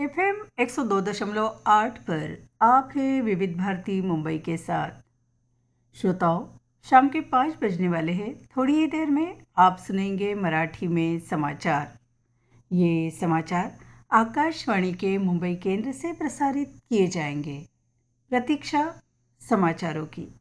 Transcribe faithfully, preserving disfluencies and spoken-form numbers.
F M एक सौ दो दशमलव आठ पर आप हैं विविध भारती मुंबई के साथ। श्रोताओं, शाम के पाँच बजने वाले हैं। थोड़ी ही देर में आप सुनेंगे मराठी में समाचार। ये समाचार आकाशवाणी के मुंबई केंद्र से प्रसारित किए जाएंगे। प्रतीक्षा समाचारों की।